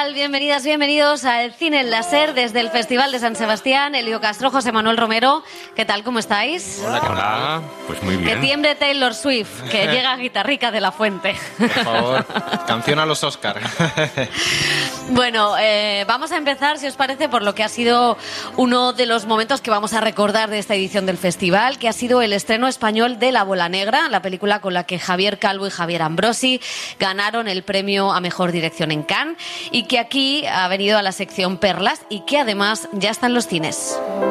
Bienvenidas, bienvenidos al Cine en Láser desde el Festival de San Sebastián. Elio Castro, José Manuel Romero, ¿qué tal? ¿Cómo estáis? Hola, hola. Pues muy bien. Que tiemble Taylor Swift, que llega Guitarrica de la Fuente. Por favor, canción a los Oscar. Bueno, vamos a empezar, si os parece, por lo que ha sido uno de los momentos que vamos a recordar de esta edición del festival, que ha sido el estreno español de La Bola Negra, la película con la que Javier Calvo y Javier Ambrosi ganaron el premio a Mejor Dirección en Cannes y que aquí ha venido a la sección Perlas y que además ya está en los cines.